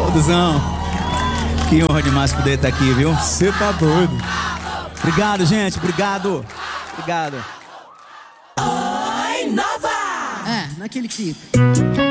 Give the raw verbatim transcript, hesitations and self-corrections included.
Duzão, que honra demais poder estar aqui, viu? Você tá doido. Obrigado, gente, obrigado. Obrigado. Oi, nova! É, naquele clipe.